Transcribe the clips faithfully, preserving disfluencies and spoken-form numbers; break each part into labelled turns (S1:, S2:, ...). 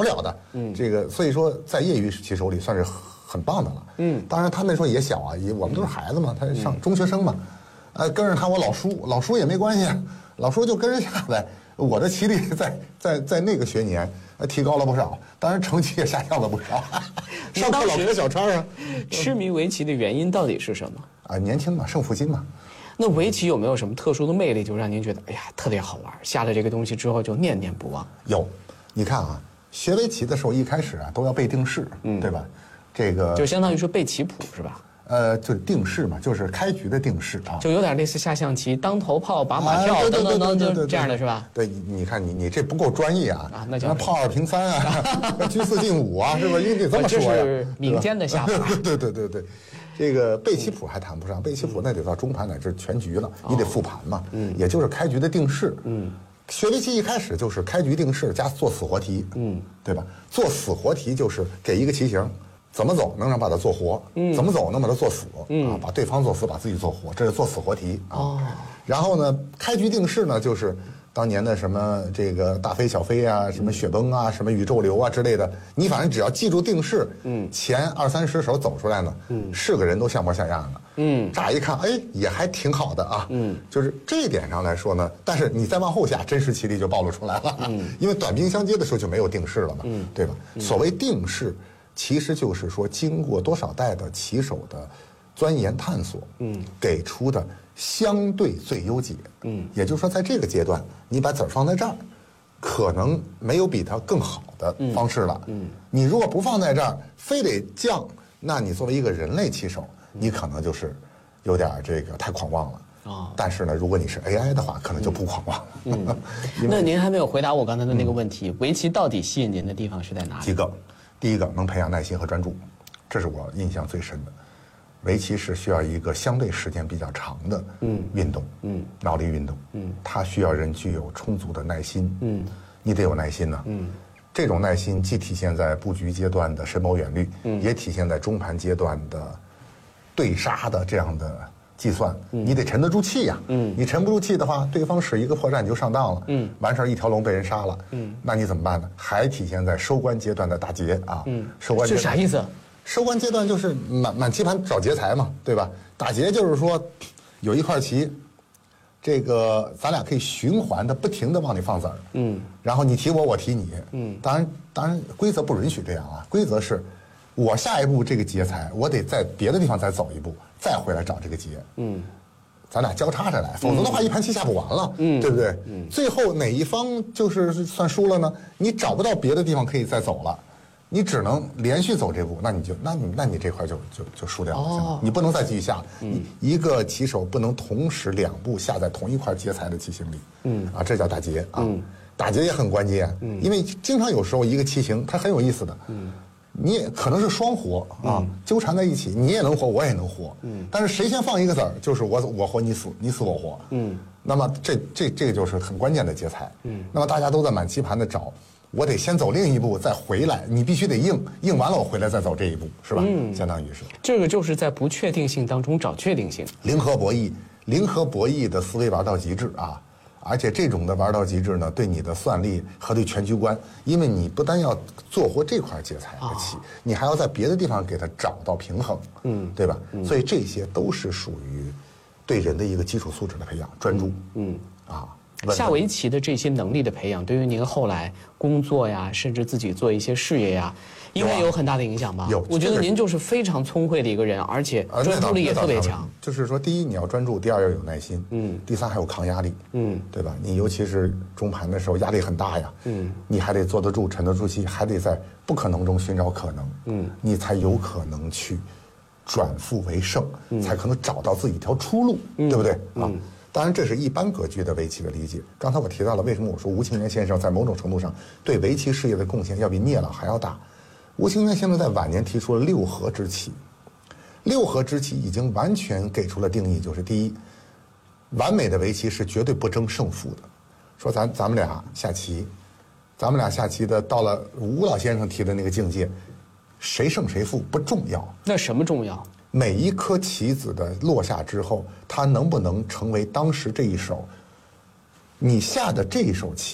S1: 不了的。嗯，这个所以说在业余棋手里算是很棒的了。嗯，当然他那时候也小啊，也我们都是孩子嘛，他上中学生嘛，呃，跟着他我老叔，老叔也没关系，老叔就跟着下来。我的棋力在在在那个学年呃提高了不少，当然成绩也下降了不少。上课老开小差啊。
S2: 痴迷围棋的原因到底是什么？
S1: 啊，年轻嘛，胜负心嘛。
S2: 那围棋有没有什么特殊的魅力，就让您觉得哎呀特别好玩，下了这个东西之后就念念不忘？
S1: 有，你看啊，学围棋的时候一开始啊都要背定式，嗯，对吧？这个
S2: 就相当于说背棋谱是吧？
S1: 呃，就是定式嘛，就是开局的定式啊，
S2: 就有点类似下象棋、当头炮、把马跳等等等，就这样的是吧？
S1: 对，你看你你这不够专业啊！
S2: 啊，那叫
S1: 炮二平三啊，车四进五啊，是吧？你得这么说呀。
S2: 这是民间的下法。
S1: 对对对对，这个背棋谱还谈不上，背棋谱那得到中盘乃至全局了，你得复盘嘛。嗯，也就是开局的定式。嗯，学围棋一开始就是开局定式加做死活题。嗯，对吧？做死活题就是给一个棋形。怎么走能让把它做活？嗯，怎么走能把它做死？嗯，啊，把对方做死，把自己做活，这是做死活题啊。哦，然后呢，开局定式呢，就是当年的什么这个大飞小飞啊，什么雪崩啊，什么宇宙流啊之类的，你反正只要记住定式，嗯，前二三十手走出来呢，嗯，是个人都像模像样的，嗯，乍一看，哎，也还挺好的啊，嗯，就是这一点上来说呢，但是你再往后下，真实棋力就暴露出来了，嗯，因为短兵相接的时候就没有定式了嘛，嗯，对吧？所谓定式。其实就是说，经过多少代的棋手的钻研探索，嗯，给出的相对最优解，嗯，也就是说，在这个阶段，你把子儿放在这儿，可能没有比它更好的方式了，嗯，你如果不放在这儿，非得降，那你作为一个人类棋手，你可能就是有点这个太狂妄了。哦，但是呢，如果你是 A I 的话，可能就不狂妄。
S2: 嗯，那您还没有回答我刚才的那个问题，围棋到底吸引您的地方是在哪里？
S1: 几个。第一个能培养耐心和专注，这是我印象最深的。围棋是需要一个相对时间比较长的运动，嗯，脑力运动，嗯，它需要人具有充足的耐心，嗯，你得有耐心呢，嗯，这种耐心既体现在布局阶段的深谋远虑，嗯，也体现在中盘阶段的对杀的这样的计算，嗯，你得沉得住气呀，嗯，你沉不住气的话，对方使一个破绽你就上当了，嗯，完事儿一条龙被人杀了，嗯，那你怎么办呢？还体现在收官阶段的打劫啊，嗯，收官阶段
S2: 是啥意思？
S1: 收官阶段就是满满棋盘找劫财嘛，对吧？打劫就是说，有一块棋，这个咱俩可以循环的不停的往里放子儿，嗯，然后你提我，我提你，嗯，当然当然规则不允许这样啊，规则是。我下一步这个劫财，我得在别的地方再走一步，再回来找这个劫。嗯，咱俩交叉着来，否则的话一盘棋下不完了，嗯，对不对？嗯，最后哪一方就是算输了呢？你找不到别的地方可以再走了，你只能连续走这步，那你就那你那你这块就就就输掉了，哦，你不能再继续下了。嗯，一个棋手不能同时两步下在同一块劫财的棋形里。嗯，啊，这叫打劫啊。嗯，打劫也很关键，嗯，因为经常有时候一个棋形它很有意思的。嗯。你也可能是双活啊，嗯，纠缠在一起，你也能活，我也能活，嗯，但是谁先放一个子儿，就是我我活你死，你死我活，嗯，那么这这这个就是很关键的劫财，嗯，那么大家都在满棋盘的找，我得先走另一步再回来，你必须得应，应完了我回来再走这一步，是吧？嗯，相当于是
S2: 这个就是在不确定性当中找确定性，
S1: 零和博弈，零和博弈的思维玩到极致啊。而且这种的玩到极致呢，对你的算力和对全局观，因为你不单要做活这块劫财的棋，哦，你还要在别的地方给它找到平衡，嗯，对吧？嗯，所以这些都是属于对人的一个基础素质的培养，专注，嗯，嗯啊。
S2: 下围棋的这些能力的培养，对于您后来工作呀，甚至自己做一些事业呀，应该有很大的影响吧？
S1: 有，
S2: 我觉得您就是非常聪慧的一个人，而且专注力也特别强。
S1: 就是说，第一你要专注，第二要有耐心，嗯，第三还有抗压力，嗯，对吧？你尤其是中盘的时候，压力很大呀，嗯，你还得坐得住，沉得住气，还得在不可能中寻找可能，嗯，你才有可能去转负为胜，嗯，才可能找到自己一条出路，嗯，对不对？啊。嗯，当然，这是一般格局的围棋的理解。刚才我提到了，为什么我说吴清源先生在某种程度上对围棋事业的贡献要比聂老还要大？吴清源先生在晚年提出了六合之棋，六合之棋已经完全给出了定义，就是第一，完美的围棋是绝对不争胜负的。说咱咱们俩下棋，咱们俩下棋的到了吴老先生提的那个境界，谁胜谁负不重要。
S2: 那什么重要？
S1: 每一颗棋子的落下之后，它能不能成为当时这一手，你下的这一手棋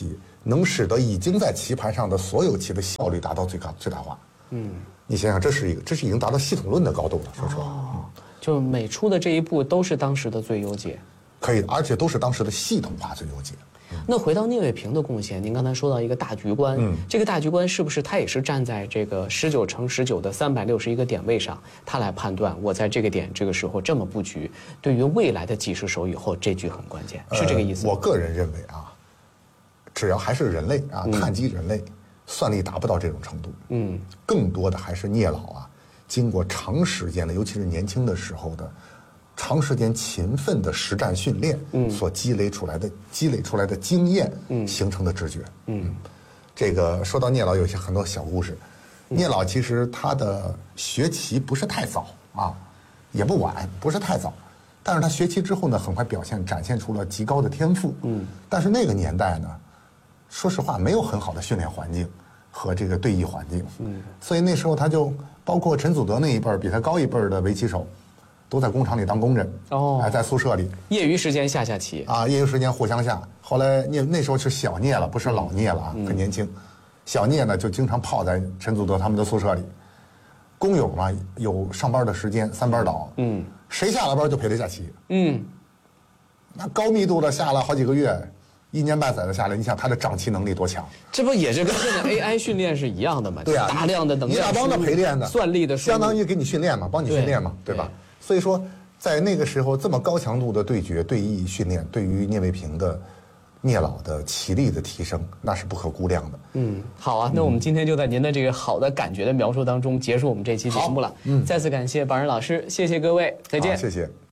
S1: 能使得已经在棋盘上的所有棋的效率达到最高最大化。嗯，你想想，这是一个，这是已经达到系统论的高度了。说实话，
S2: 哦，就每出的这一步都是当时的最优解。
S1: 可以，而且都是当时的系统化最优解。
S2: 那回到聂卫平的贡献，您刚才说到一个大局观，嗯，这个大局观是不是他也是站在这个十九乘十九的三百六十一个点位上，他来判断我在这个点这个时候这么布局，对于未来的几十手以后这局很关键，是这个意思吗？
S1: 呃、我个人认为啊，只要还是人类啊，碳基人类，嗯、算力达不到这种程度，嗯，更多的还是聂老啊，经过长时间的，尤其是年轻的时候的。长时间勤奋的实战训练，嗯，所积累出来的积累出来的经验，嗯，形成的直觉，嗯，这个说到聂老有一些很多小故事，嗯、聂老其实他的学棋不是太早啊，也不晚，不是太早，但是他学棋之后呢，很快表现展现出了极高的天赋，嗯，但是那个年代呢，说实话没有很好的训练环境和这个对弈环境，嗯，所以那时候他就包括陈祖德那一辈儿比他高一辈儿的围棋手。都在工厂里当工人哦，还在宿舍里，
S2: 业余时间下下棋
S1: 啊，业余时间互相下。后来聂那时候是小聂了，不是老聂了啊，很年轻。小聂呢就经常泡在陈祖德他们的宿舍里，工友嘛有上班的时间，三班倒，嗯，谁下了班就陪他下棋，嗯，那高密度的下了好几个月，一年半载的下来，你想他的掌棋能力多强？
S2: 这不也是跟这个 A I 训练是一样的吗？
S1: 对啊，
S2: 大量的能量，
S1: 一大帮的陪练的，
S2: 算力的，
S1: 相当于给你训练嘛，帮你训练嘛，对吧？所以说，在那个时候这么高强度的对决、对弈训练，对于聂卫平的聂老的棋力的提升，那是不可估量的。
S2: 嗯，好啊，那我们今天就在您的这个好的感觉的描述当中结束我们这期节目了。嗯，再次感谢宝仁老师，谢谢各位，再见。
S1: 谢谢。